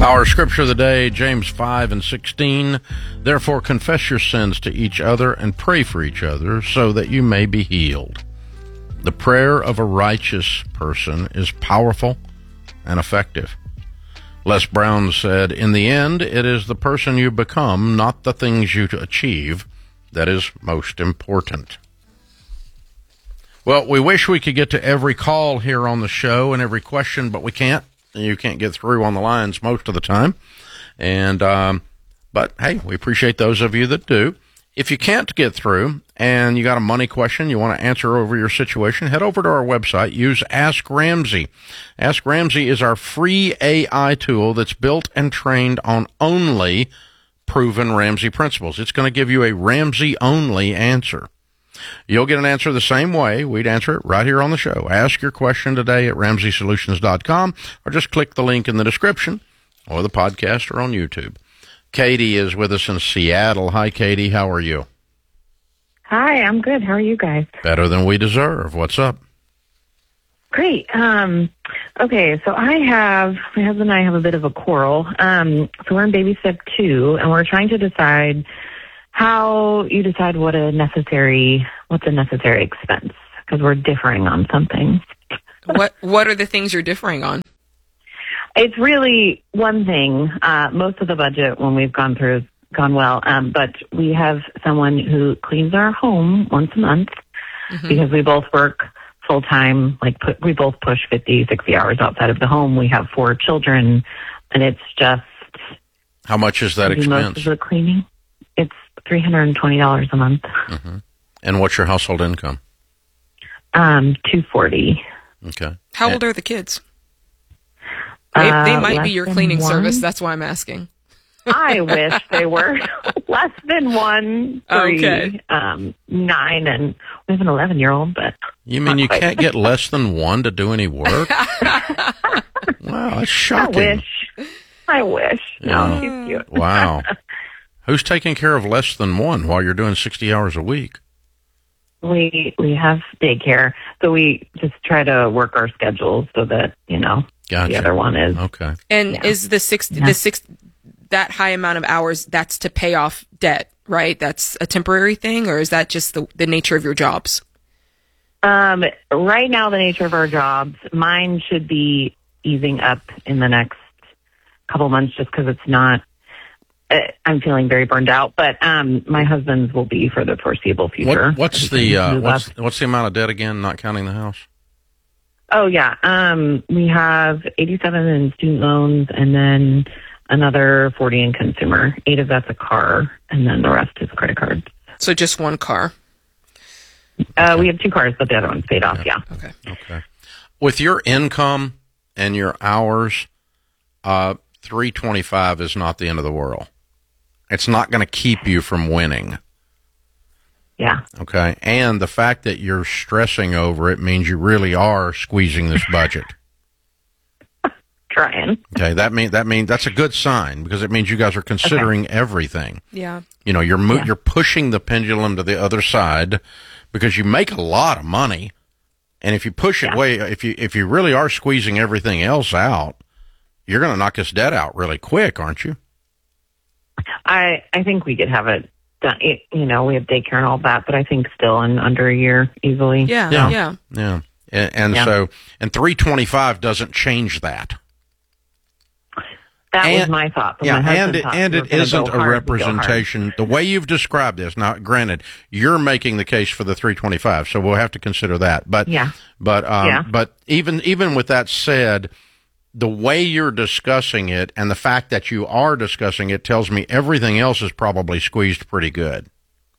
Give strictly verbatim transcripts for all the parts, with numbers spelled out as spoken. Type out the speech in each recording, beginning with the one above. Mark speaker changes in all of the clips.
Speaker 1: Our scripture of the day, James five and sixteen. Therefore confess your sins to each other and pray for each other so that you may be healed. The prayer of a righteous person is powerful and effective. Les Brown said, in the end, it is the person you become, not the things you achieve, that is most important. Well, we wish we could get to every call here on the show and every question, but we can't. You can't get through on the lines most of the time. And, um, but hey, we appreciate those of you that do. If you can't get through and you got a money question you want to answer over your situation, head over to our website. Use Ask Ramsey. Ask Ramsey is our free A I tool that's built and trained on only proven Ramsey principles. It's going to give you a Ramsey-only answer. You'll get an answer the same way. We'd answer it right here on the show. Ask your question today at ramsey solutions dot com or just click the link in the description or the podcast or on YouTube. Katie is with us in Seattle. Hi, Katie. How are you?
Speaker 2: Hi, I'm good. How are you guys?
Speaker 1: Better than we deserve. What's up?
Speaker 2: Great. Um, okay, so I have, my husband and I have a bit of a quarrel. Um, so we're in baby step two, and we're trying to decide how you decide what a necessary, what's a necessary expense, because we're differing on something.
Speaker 3: What What are the things you're differing on?
Speaker 2: It's really one thing. Uh, most of the budget, when we've gone through, has gone well. Um, but we have someone who cleans our home once a month mm-hmm. because we both work full time. Like put, we both push fifty, sixty hours outside of the home. We have four children, and it's just.
Speaker 1: How much is that expense?
Speaker 2: Most of the cleaning. It's three hundred twenty dollars a month.
Speaker 1: Mm-hmm. And what's your household income?
Speaker 2: Um, two forty.
Speaker 1: Okay.
Speaker 3: How
Speaker 1: and,
Speaker 3: old are the kids? They,
Speaker 2: uh,
Speaker 3: they might be your cleaning
Speaker 2: one.
Speaker 3: service. That's why I'm asking.
Speaker 2: I wish they were less than one, three,
Speaker 3: okay.
Speaker 2: um, nine, and we have an eleven-year-old. But
Speaker 1: you mean you quite. Can't get less than one to do any work? Wow, that's shocking.
Speaker 2: I wish. I wish. No,
Speaker 1: yeah.
Speaker 2: she's cute.
Speaker 1: Wow. Who's taking care of less than one while you're doing sixty hours a week?
Speaker 2: We we have daycare, so we just try to work our schedules so that, you know,
Speaker 1: gotcha.
Speaker 2: The other one is.
Speaker 1: Okay.
Speaker 3: And
Speaker 2: yeah.
Speaker 3: is the six,
Speaker 2: yeah.
Speaker 3: the six, that high amount of hours, that's to pay off debt, right? That's a temporary thing, or is that just the, the nature of your jobs?
Speaker 2: Um, right now, the nature of our jobs, mine should be easing up in the next couple months just because it's not, uh, I'm feeling very burned out, but um, my husband's will be for the foreseeable future.
Speaker 1: What, what's the uh, what's, what's the amount of debt again, not counting the house?
Speaker 2: Oh, yeah. Um, we have eighty-seven in student loans and then another forty in consumer. Eight of that's a car, and then the rest is credit cards.
Speaker 3: So just one car?
Speaker 2: Uh, okay. We have two cars, but the other one's paid off, yeah.
Speaker 3: yeah. Okay.
Speaker 1: Okay. With your income and your hours, uh, three twenty-five is not the end of the world. It's not going to keep you from winning.
Speaker 2: Yeah.
Speaker 1: Okay. And the fact that you're stressing over it means you really are squeezing this budget.
Speaker 2: Trying.
Speaker 1: Okay. That mean that mean that's a good sign because it means you guys are considering okay. everything.
Speaker 3: Yeah.
Speaker 1: You know, you're mo-
Speaker 2: yeah.
Speaker 1: you're pushing the pendulum to the other side because you make a lot of money, and if you push it
Speaker 2: yeah.
Speaker 1: way, if you if you really are squeezing everything else out, you're going to knock this debt out really quick, aren't you?
Speaker 2: I I think we could have it done. It, you know, we have daycare and all that, but I think still in under a year easily.
Speaker 3: Yeah,
Speaker 1: yeah,
Speaker 3: yeah,
Speaker 1: yeah. And, and
Speaker 2: yeah.
Speaker 1: so, and three twenty-five doesn't change that.
Speaker 2: That
Speaker 1: and,
Speaker 2: was my thought.
Speaker 1: Yeah, and it, and it isn't a representation. The way you've described this, now, granted, you're making the case for the three twenty-five, so we'll have to consider that. But
Speaker 2: yeah,
Speaker 1: but um,
Speaker 2: yeah.
Speaker 1: but even even with that said, the way you're discussing it and the fact that you are discussing it tells me everything else is probably squeezed pretty good.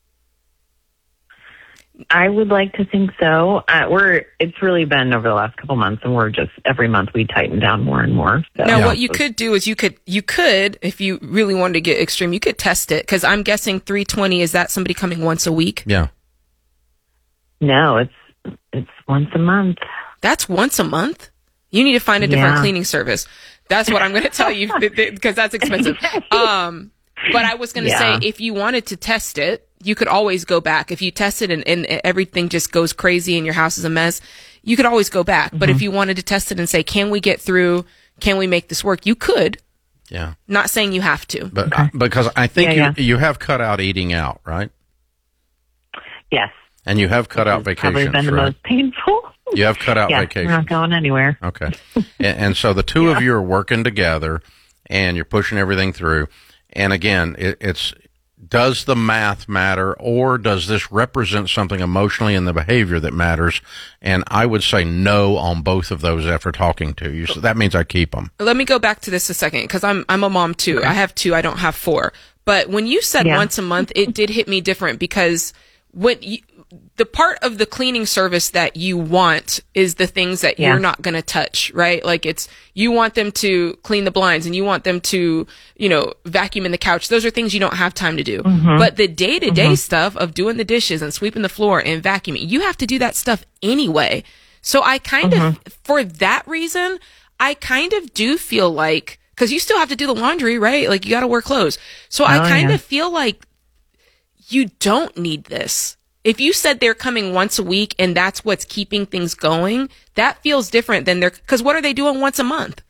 Speaker 2: I would like to think so. Uh, we're it's really been over the last couple months, and we're just every month we tighten down more and more. So.
Speaker 3: Now,
Speaker 1: yeah.
Speaker 3: what you could do is you could you could if you really wanted to get extreme, you could test it because I'm guessing three twenty is that somebody coming once a week?
Speaker 1: Yeah.
Speaker 2: No, it's it's once a month.
Speaker 3: That's once a month. You need to find a different
Speaker 2: yeah.
Speaker 3: cleaning service. That's what I'm going to tell you because that's expensive. Um, but I was going to
Speaker 2: yeah.
Speaker 3: say if you wanted to test it, you could always go back. If you test it and, and everything just goes crazy and your house is a mess, you could always go back. Mm-hmm. But if you wanted to test it and say, can we get through, can we make this work? You could.
Speaker 1: Yeah.
Speaker 3: Not saying you have to.
Speaker 1: But okay. Because I think
Speaker 2: yeah,
Speaker 1: you,
Speaker 2: yeah.
Speaker 1: you have cut out eating out, right?
Speaker 2: Yes.
Speaker 1: And you have cut out vacations,
Speaker 2: probably been the
Speaker 1: right?
Speaker 2: most painful.
Speaker 1: You have cut out
Speaker 2: yeah,
Speaker 1: vacations.
Speaker 2: We're not going anywhere.
Speaker 1: Okay. and, and so the two
Speaker 2: yeah.
Speaker 1: of you are working together, and you're pushing everything through. And again, it, it's does the math matter, or does this represent something emotionally in the behavior that matters? And I would say no on both of those after talking to you. So that means I keep them.
Speaker 3: Let me go back to this a second, because I'm I'm a mom too. Okay. I have two. I don't have four. But when you said yeah. once a month, it did hit me different, because when you, the part of the cleaning service that you want is the things that yeah. you're not going to touch, right? Like it's, you want them to clean the blinds and you want them to, you know, vacuum in the couch. Those are things you don't have time to do. Mm-hmm. But the day to day stuff of doing the dishes and sweeping the floor and vacuuming, you have to do that stuff anyway. So I kind mm-hmm. of, for that reason, I kind of do feel like, cause you still have to do the laundry, right? Like you got to wear clothes. So oh, I kind yeah. of feel like you don't need this. If you said they're coming once a week and that's what's keeping things going, that feels different than they're, because what are they doing once a month?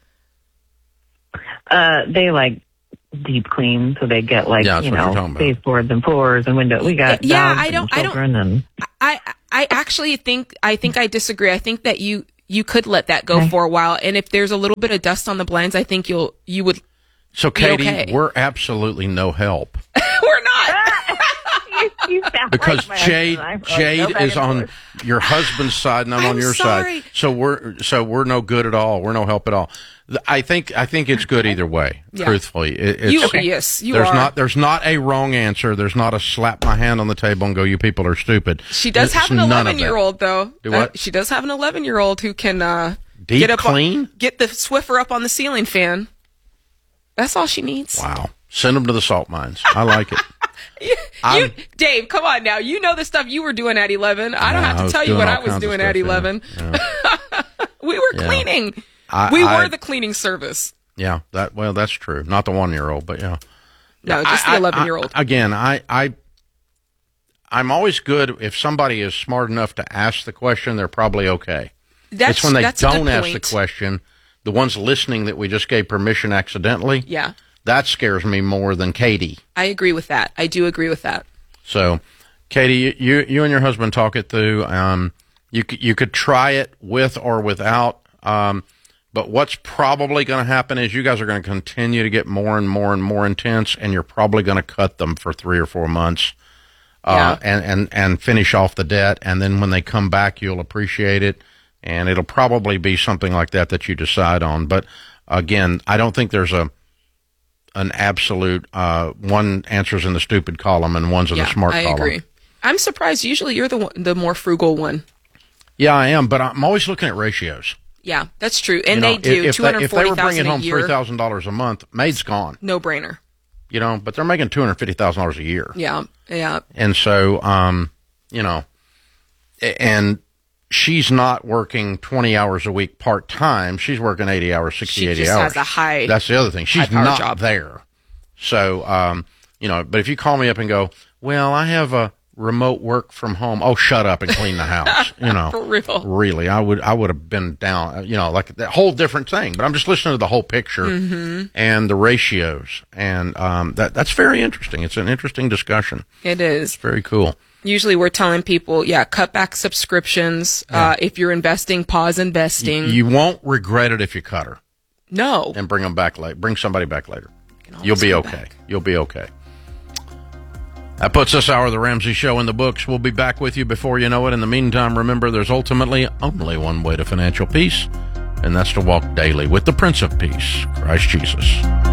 Speaker 2: Uh, they like deep clean, so they get like,
Speaker 1: yeah,
Speaker 2: you know, baseboards and floors and windows. We got
Speaker 3: yeah,
Speaker 2: dogs
Speaker 3: I don't,
Speaker 2: and children
Speaker 3: I don't,
Speaker 2: and
Speaker 3: I, I actually think, I think I disagree. I think that you, you could let that go okay. for a while. And if there's a little bit of dust on the blinds, I think you'll, you would.
Speaker 1: So Katie,
Speaker 3: okay.
Speaker 1: we're absolutely no help.
Speaker 3: We're not.
Speaker 2: You
Speaker 1: because
Speaker 2: like
Speaker 1: Jade, Jade
Speaker 2: like,
Speaker 1: is on your husband's side and I'm,
Speaker 3: I'm
Speaker 1: on your
Speaker 3: sorry.
Speaker 1: side. So we're so we're no good at all. We're no help at all. I think I think it's good either way. Yeah. Truthfully, it, it's,
Speaker 3: you, okay. yes, you
Speaker 1: there's
Speaker 3: are.
Speaker 1: not there's not a wrong answer. There's not a slap my hand on the table and go, you people are stupid.
Speaker 3: She does
Speaker 1: it's
Speaker 3: have an eleven year old though.
Speaker 1: Do what?
Speaker 3: Uh, she does have an eleven year old who can uh,
Speaker 1: deep
Speaker 3: get up
Speaker 1: clean,
Speaker 3: on, get the Swiffer up on the ceiling fan. That's all she needs.
Speaker 1: Wow. Send them to the salt mines. I like it.
Speaker 3: you, you, Dave, come on now. You know the stuff you were doing at eleven. I don't
Speaker 1: yeah,
Speaker 3: have to tell you what I was doing at eleven. Yeah. Yeah. We were yeah. cleaning.
Speaker 1: I,
Speaker 3: we
Speaker 1: I,
Speaker 3: were the cleaning service.
Speaker 1: Yeah, that well, that's true. Not the one-year-old, but yeah.
Speaker 3: No, just I, the eleven-year-old.
Speaker 1: Again, I, I, I'm always good if somebody is smart enough to ask the question. They're probably okay.
Speaker 3: That's,
Speaker 1: it's when they
Speaker 3: that's
Speaker 1: don't
Speaker 3: a
Speaker 1: ask
Speaker 3: point.
Speaker 1: the question. The ones listening that we just gave permission accidentally.
Speaker 3: Yeah.
Speaker 1: That scares me more than Katie.
Speaker 3: I agree with that. I do agree with that.
Speaker 1: So, Katie, you you and your husband talk it through. Um, you you could try it with or without. Um, but what's probably going to happen is you guys are going to continue to get more and more and more intense, and you're probably going to cut them for three or four months, uh, yeah. and and and finish off the debt. And then when they come back, you'll appreciate it, and it'll probably be something like that that you decide on. But again, I don't think there's a an absolute uh, one answers in the stupid column and one's in
Speaker 3: yeah,
Speaker 1: the smart
Speaker 3: I
Speaker 1: column.
Speaker 3: I agree. I'm surprised. Usually you're the one, the more frugal one.
Speaker 1: Yeah, I am, but I'm always looking at ratios.
Speaker 3: Yeah, that's true. And
Speaker 1: you know,
Speaker 3: they do.
Speaker 1: If,
Speaker 3: two hundred forty thousand
Speaker 1: they, if they were bringing home
Speaker 3: a year,
Speaker 1: three thousand dollars a month, maid's gone.
Speaker 3: No brainer.
Speaker 1: You know, but they're making two hundred fifty thousand dollars a year.
Speaker 3: Yeah, yeah.
Speaker 1: And so, um, you know, and she's not working twenty hours a week part-time. She's working eighty hours, sixty,
Speaker 3: she
Speaker 1: eighty
Speaker 3: just
Speaker 1: hours.
Speaker 3: Has a high,
Speaker 1: That's the other thing. She's not
Speaker 3: job.
Speaker 1: there. So, um, you know, but if you call me up and go, well, I have a remote work from home. Oh, shut up and clean the house. You know,
Speaker 3: for real.
Speaker 1: Really, I would, I would have been down, you know, like that whole different thing, but I'm just listening to the whole picture
Speaker 3: mm-hmm.
Speaker 1: and the ratios. And, um, that, that's very interesting. It's an interesting discussion.
Speaker 3: It is.
Speaker 1: It's very cool.
Speaker 3: Usually we're telling people, yeah, cut back subscriptions. Yeah. Uh, if you're investing, pause investing.
Speaker 1: You, you won't regret it if you cut her.
Speaker 3: No.
Speaker 1: And bring them back later. Bring somebody back later. You'll be okay. Back. You'll be okay. That puts this hour of the Ramsey Show in the books. We'll be back with you before you know it. In the meantime, remember there's ultimately only one way to financial peace, and that's to walk daily with the Prince of Peace, Christ Jesus.